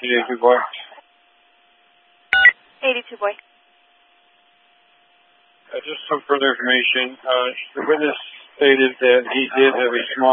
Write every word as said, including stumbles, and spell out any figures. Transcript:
eighty-two boy. eighty-two boy. Uh, just some further information. Uh, the witness stated that he did have a small